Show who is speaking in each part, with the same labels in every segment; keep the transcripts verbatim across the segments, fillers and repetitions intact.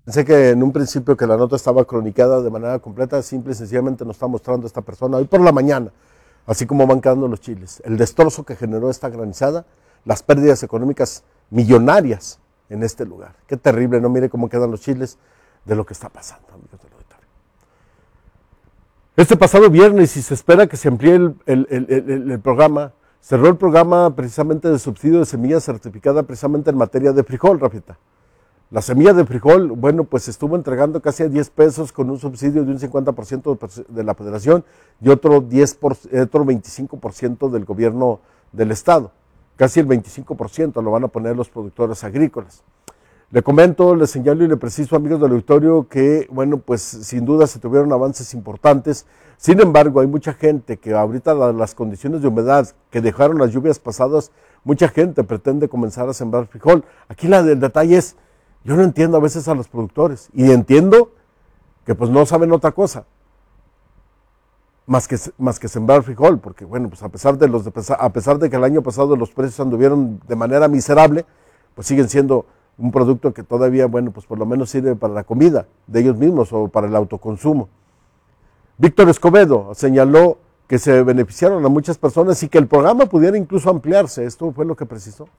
Speaker 1: Pensé que en un principio que la nota estaba cronicada de manera completa, simple y sencillamente nos está mostrando esta persona hoy por la mañana, así como van quedando los chiles, el destrozo que generó esta granizada, las pérdidas económicas millonarias en este lugar. Qué terrible, ¿no? Mire cómo quedan los chiles de lo que está pasando, amigos del auditorio. Este pasado viernes, y se espera que se amplíe el, el, el, el, el programa, cerró el programa precisamente de subsidio de semilla certificada precisamente en materia de frijol, Rafita. La semilla de frijol, bueno, pues estuvo entregando casi a diez pesos con un subsidio de un cincuenta por ciento de la federación y otro, diez por, otro veinticinco por ciento del gobierno del estado. Casi el veinticinco por ciento lo van a poner los productores agrícolas. Le comento, le señalo y le preciso, amigos del auditorio, que, bueno, pues sin duda se tuvieron avances importantes. Sin embargo, hay mucha gente que ahorita las condiciones de humedad que dejaron las lluvias pasadas, mucha gente pretende comenzar a sembrar frijol. Aquí la del detalle es, yo no entiendo a veces a los productores, y entiendo que pues no saben otra cosa, más que, más que sembrar frijol, porque bueno, pues a pesar, de los, a pesar de que el año pasado los precios anduvieron de manera miserable, pues siguen siendo un producto que todavía, bueno, pues por lo menos sirve para la comida de ellos mismos o para el autoconsumo. Víctor Escobedo señaló que se beneficiaron a muchas personas y que el programa pudiera incluso ampliarse. Esto fue lo que precisó.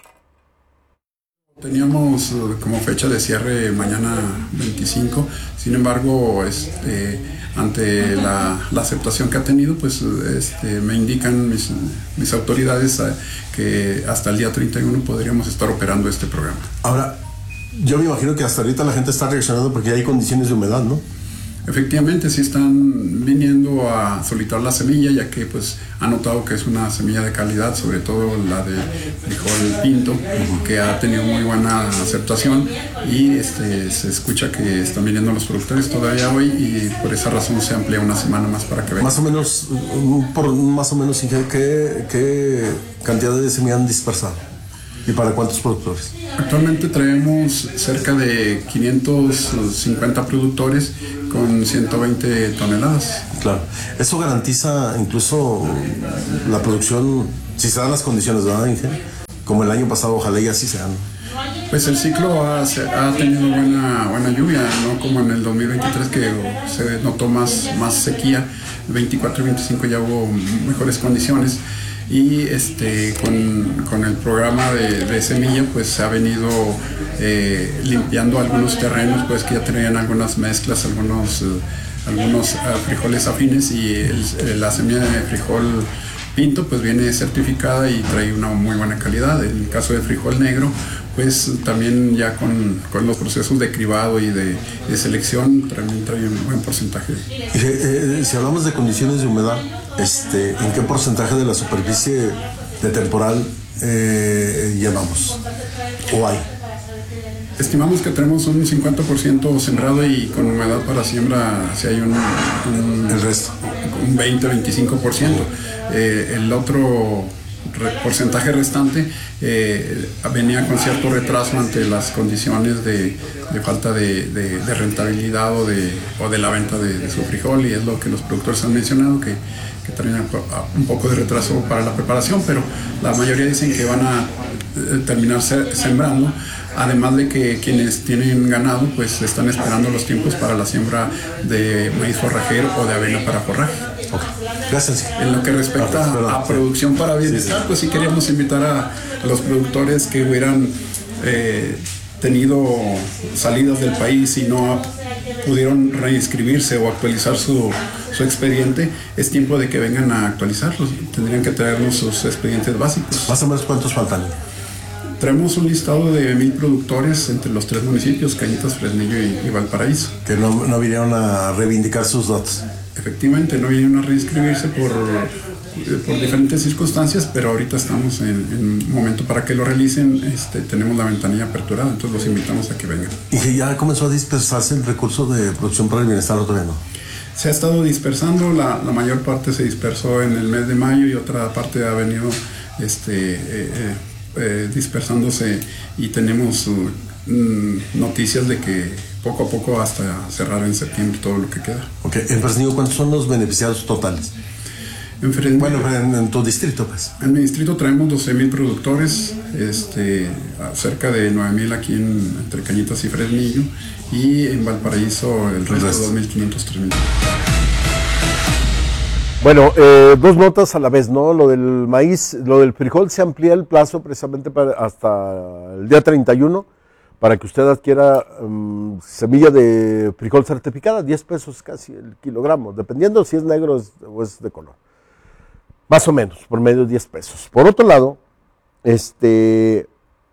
Speaker 2: Teníamos como fecha de cierre mañana veinticinco, sin embargo, este, ante la, la aceptación que ha tenido, pues este, me indican mis, mis autoridades que hasta el día treinta y uno podríamos estar operando este programa.
Speaker 1: Ahora, yo me imagino que hasta ahorita la gente está reaccionando porque ya hay condiciones de humedad, ¿no?
Speaker 2: Efectivamente, sí están viniendo a solicitar la semilla, ya que pues han notado que es una semilla de calidad, sobre todo la de frijol pinto, que ha tenido muy buena aceptación, y este, se escucha que están viniendo los productores todavía hoy, y por esa razón se amplía una semana más para que vengan.
Speaker 1: Más o menos, por más o menos, ¿qué, qué cantidad de semilla han dispersado? ¿Y para cuántos productores?
Speaker 2: Actualmente traemos cerca de quinientos cincuenta productores con ciento veinte toneladas.
Speaker 1: Claro, eso garantiza incluso la producción, si se dan las condiciones, ¿verdad, Inge? Como el año pasado, ojalá y así sean.
Speaker 2: Pues el ciclo ha, ha tenido buena, buena lluvia, no como en el dos mil veintitrés que se notó más, más sequía. veinticuatro y veinticinco ya hubo mejores condiciones. Y este, con, con el programa de, de semilla, pues se ha venido eh, limpiando algunos terrenos, pues que ya tenían algunas mezclas, algunos, eh, algunos uh, frijoles afines, y el, la semilla de frijol pinto pues viene certificada y trae una muy buena calidad. En el caso de frijol negro, pues también ya con, con los procesos de cribado y de, de selección también trae un buen porcentaje.
Speaker 1: Eh, eh, si hablamos de condiciones de humedad, este, ¿en qué porcentaje de la superficie de temporal eh, llevamos o hay?
Speaker 2: Estimamos que tenemos un cincuenta por ciento sembrado, y con humedad para siembra si hay un, un,
Speaker 1: el resto.
Speaker 2: un veinte a veinticinco por ciento. Eh, el otro re, porcentaje restante eh, venía con cierto retraso ante las condiciones de, de falta de, de, de rentabilidad o de, o de la venta de, de su frijol, y es lo que los productores han mencionado, que, que traen un poco de retraso para la preparación, pero la mayoría dicen que van a eh, terminar se, sembrando. Además de que quienes tienen ganado pues están esperando los tiempos para la siembra de maíz forrajero o de avena para forraje.
Speaker 1: Okay. Gracias.
Speaker 2: En lo que respecta a, a producción para bienestar, sí, sí. pues sí queríamos invitar a los productores que hubieran eh, tenido salidas del país y no pudieron reinscribirse o actualizar su, su expediente. Es tiempo de que vengan a actualizarlos. Tendrían que traernos sus expedientes básicos.
Speaker 1: Más o menos, ¿cuántos faltan?
Speaker 2: Traemos un listado de mil productores entre los tres municipios, Cañitas, Fresnillo y, y Valparaíso.
Speaker 1: Que no, no vinieron a reivindicar sus datos.
Speaker 2: Efectivamente, no vinieron a reinscribirse por, por diferentes circunstancias, pero ahorita estamos en, en un momento para que lo realicen. Este, tenemos la ventanilla aperturada, entonces los invitamos a que vengan.
Speaker 1: ¿Y que ya comenzó a dispersarse el recurso de producción para el bienestar o todavía no?
Speaker 2: Se ha estado dispersando, la, la mayor parte se dispersó en el mes de mayo y otra parte ha venido este, eh, eh, Eh, dispersándose, y tenemos uh, noticias de que poco a poco hasta cerrar en septiembre todo lo que queda.
Speaker 1: Ok, en Fresnillo, ¿cuántos son los beneficiados totales?
Speaker 2: En Fresnillo.
Speaker 3: Bueno, en, en tu distrito, pues.
Speaker 2: En mi distrito traemos doce mil productores, este, cerca de nueve mil aquí en, entre Cañitas y Fresnillo, y en Valparaíso el resto, dos mil quinientos, tres mil.
Speaker 1: Bueno, eh, dos notas a la vez, ¿no? Lo del maíz, lo del frijol se amplía el plazo precisamente para hasta el día treinta y uno para que usted adquiera um, semilla de frijol certificada, diez pesos casi el kilogramo, dependiendo si es negro o es de color. Más o menos, por medio de diez pesos. Por otro lado, este,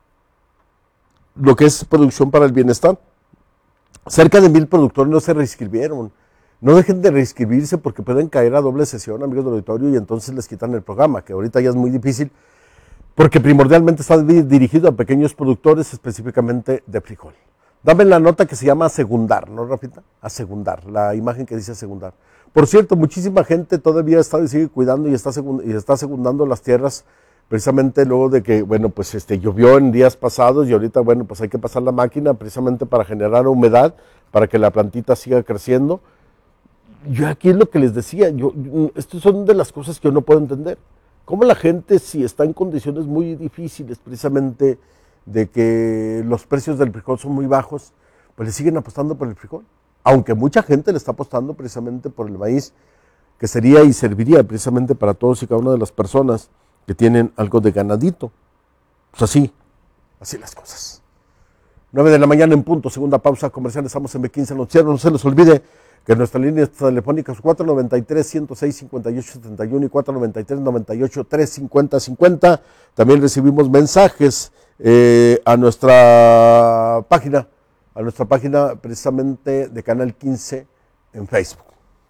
Speaker 1: lo que es producción para el bienestar, cerca de mil productores no se reinscribieron. No dejen de reinscribirse porque pueden caer a doble sesión, amigos del auditorio, y entonces les quitan el programa, que ahorita ya es muy difícil, porque primordialmente está dirigido a pequeños productores, específicamente de frijol. Dame la nota que se llama asegundar, ¿no, Rafita? Asegundar, la imagen que dice asegundar. Por cierto, muchísima gente todavía está y sigue cuidando y está, segund, y está segundando las tierras, precisamente luego de que, bueno, pues este, llovió en días pasados y ahorita, bueno, pues hay que pasar la máquina precisamente para generar humedad, para que la plantita siga creciendo. Yo aquí es lo que les decía, yo, yo, estas son de las cosas que yo no puedo entender. ¿Cómo la gente, si está en condiciones muy difíciles, precisamente de que los precios del frijol son muy bajos, pues le siguen apostando por el frijol? Aunque mucha gente le está apostando precisamente por el maíz, que sería y serviría precisamente para todos y cada una de las personas que tienen algo de ganadito. Pues así, así las cosas. nueve de la mañana en punto, segunda pausa comercial, estamos en B quince Noticiero. No se les olvide que nuestras líneas telefónicas cuatro noventa y tres, ciento seis, cincuenta y ocho setenta y uno y cuatro noventa y tres, noventa y ocho, tres cincuenta cincuenta. También recibimos mensajes eh, a nuestra página, a nuestra página precisamente de Canal quince en Facebook.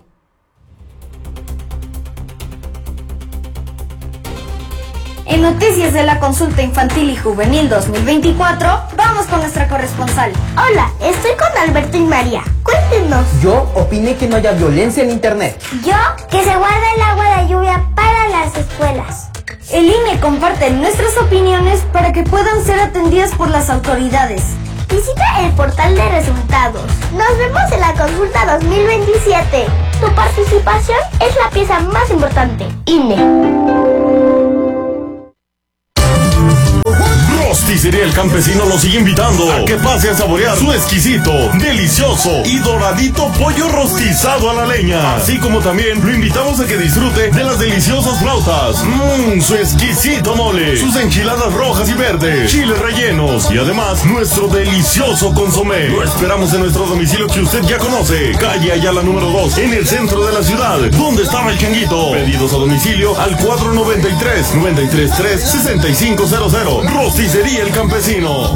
Speaker 4: En Noticias de la Consulta Infantil y Juvenil dos mil veinticuatro, vamos con nuestra corresponsal.
Speaker 5: Hola, estoy con Alberto y María. Cuéntenos.
Speaker 6: Yo opiné que no haya violencia en internet.
Speaker 5: Yo, que se guarde el agua de lluvia para las escuelas.
Speaker 4: El I N E comparte nuestras opiniones para que puedan ser atendidas por las autoridades.
Speaker 5: Visita el portal de resultados. Nos vemos en la consulta dos mil veintisiete. Tu participación es la pieza más importante. I N E.
Speaker 7: Rosticería El Campesino lo sigue invitando a que pase a saborear su exquisito, delicioso y doradito pollo rostizado a la leña. Así como también lo invitamos a que disfrute de las deliciosas flautas, mmm, su exquisito mole, sus enchiladas rojas y verdes, chiles rellenos y además nuestro delicioso consomé. Lo esperamos en nuestro domicilio que usted ya conoce, calle Ayala número dos, en el centro de la ciudad, donde estaba el changuito. Pedidos a domicilio al cuatro noventa y tres, noventa y tres tres, sesenta y cinco cero cero. Rosticería El Campesino.